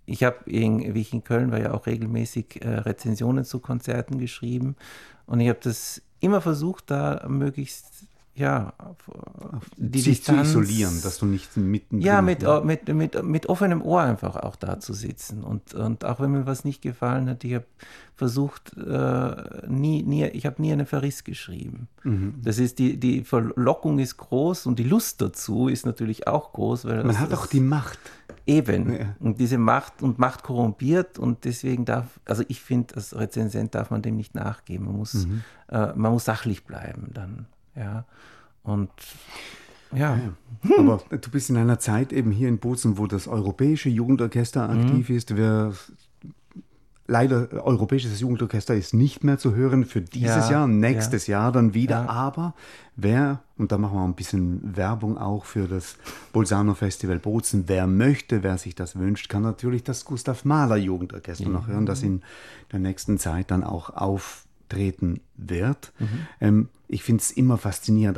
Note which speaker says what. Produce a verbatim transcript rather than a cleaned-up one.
Speaker 1: ich habe, wie ich in Köln war, ja auch regelmäßig äh, Rezensionen zu Konzerten geschrieben und ich habe das immer versucht, da möglichst ja, die
Speaker 2: sich
Speaker 1: Distanz
Speaker 2: zu isolieren, dass du nicht mittendrin...
Speaker 1: Ja, mit, mit, mit, mit offenem Ohr einfach auch da zu sitzen. Und, und auch wenn mir was nicht gefallen hat, ich habe versucht, äh, nie, nie, ich habe nie einen Verriss geschrieben. Mhm. Das ist die, die Verlockung ist groß und die Lust dazu ist natürlich auch groß. Weil
Speaker 2: Man das, hat auch die Macht.
Speaker 1: Eben. Ja. Und diese Macht und Macht korrumpiert und deswegen darf, also ich finde, als Rezensent darf man dem nicht nachgeben. Man muss, mhm. äh, man muss sachlich bleiben dann. Ja. Und ja.
Speaker 2: ja. Aber du bist in einer Zeit eben hier in Bozen, wo das Europäische Jugendorchester aktiv mhm. ist. Wir, leider, Europäisches Jugendorchester ist nicht mehr zu hören für dieses ja, Jahr, nächstes ja. Jahr dann wieder. Ja. Aber wer, und da machen wir ein bisschen Werbung auch für das Bolzano Festival Bozen, wer möchte, wer sich das wünscht, kann natürlich das Gustav Mahler Jugendorchester mhm. noch hören, das in der nächsten Zeit dann auch auftreten wird. Mhm. Ähm, ich finde es immer faszinierend,